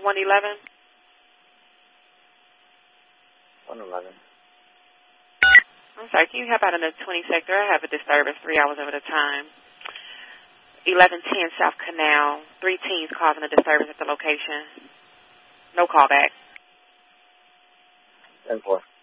111? 111. I'm sorry, can you help out in the 20 sector? I have a disturbance 3 hours over the time. 1110 South Canal. 3 teens causing a disturbance at the location. No callback. 10-4.